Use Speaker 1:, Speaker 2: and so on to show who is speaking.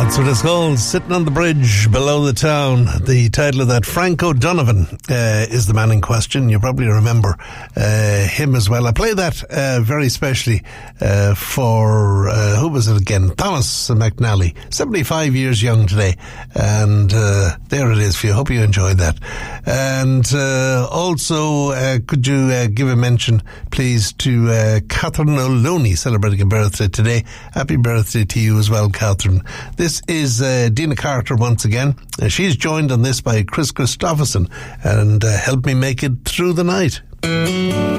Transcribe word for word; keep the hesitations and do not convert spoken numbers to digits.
Speaker 1: That's what it's called, Sitting on the Bridge Below the Town. The title of that, Frank O'Donovan, uh, is the man in question. You probably remember uh, him as well. I play that uh, very specially uh, for, uh, who was it again? Thomas McNally, seventy-five years young today. And uh, there it is for you. Hope you enjoyed that. And uh, also, uh, could you uh, give a mention, please, to uh, Catherine O'Looney, celebrating a birthday today. Happy birthday to you as well, Catherine. This is uh, Dina Carter once again. Uh, she's joined on this by Chris Christopherson, and uh, help me make it through the night.